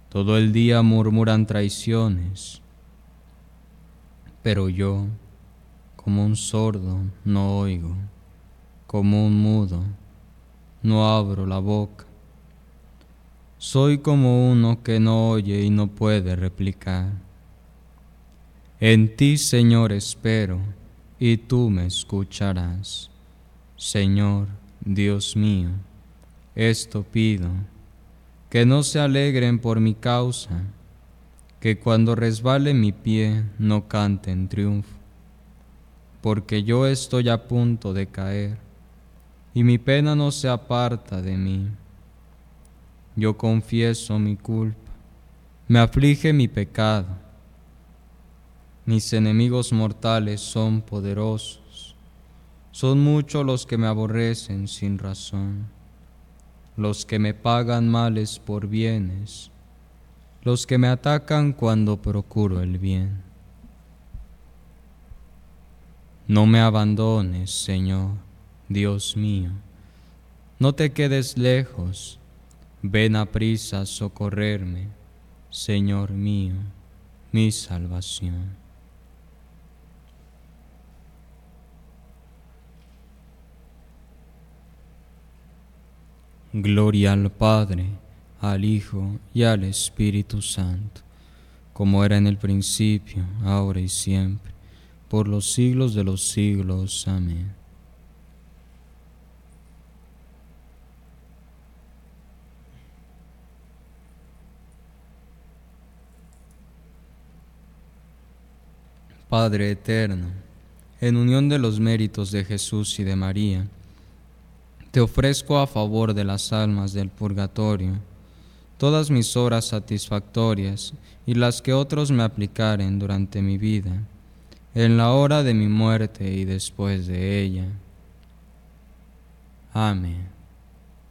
Todo el día murmuran traiciones, pero yo, como un sordo, no oigo, como un mudo, no abro la boca. Soy como uno que no oye y no puede replicar. En ti, Señor, espero, y tú me escucharás. Señor, Dios mío, esto pido, que no se alegren por mi causa, que cuando resbale mi pie no cante en triunfo, porque yo estoy a punto de caer, y mi pena no se aparta de mí. Yo confieso mi culpa, me aflige mi pecado. Mis enemigos mortales son poderosos, son muchos los que me aborrecen sin razón, los que me pagan males por bienes, los que me atacan cuando procuro el bien. No me abandones, Señor, Dios mío, no te quedes lejos, ven aprisa a socorrerme, Señor mío, mi salvación. Gloria al Padre, al Hijo y al Espíritu Santo, como era en el principio, ahora y siempre, por los siglos de los siglos. Amén. Padre eterno, en unión de los méritos de Jesús y de María, te ofrezco a favor de las almas del purgatorio todas mis obras satisfactorias y las que otros me aplicaren durante mi vida, en la hora de mi muerte y después de ella. Amén.